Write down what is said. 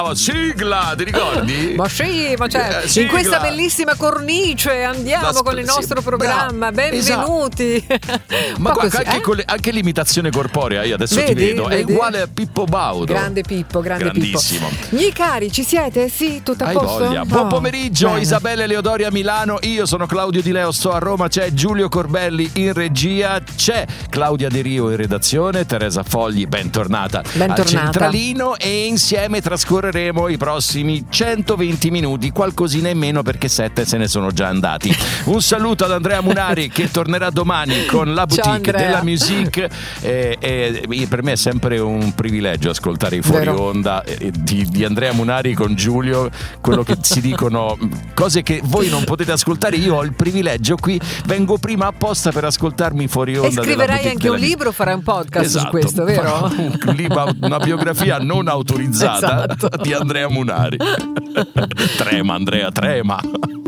Sigla, ti ricordi? Ma sì, ma cioè, in questa bellissima cornice andiamo con il nostro programma. Benvenuti. Ma anche l'imitazione corporea, io adesso ti vedo, è uguale a Pippo Baudo. Grande Pippo, grandissimo. Pippo. Gli cari, ci siete? Sì, tutto a posto? Voglia. Buon pomeriggio, bene. Isabella Eleodori a Milano, io sono Claudio Di Leo, sto a Roma, c'è Giulio Corbelli in regia, c'è Claudia De Rio in redazione, Teresa Fogli, bentornata al centralino, e insieme trascorreremo i prossimi 120 minuti, qualcosina in meno perché 7 se ne sono già andati. Un saluto ad Andrea Munari che tornerà domani con la boutique della musique. Per me è sempre un privilegio ascoltare i fuori onda di Andrea Munari con Giulio, quello che si dicono, cose che voi non potete ascoltare. Io ho il privilegio, qui vengo prima apposta per ascoltarmi fuori onda. E scriverai anche un libro, farai un podcast su questo, vero? Una biografia non autorizzata di Andrea Munari. Trema, Andrea, trema.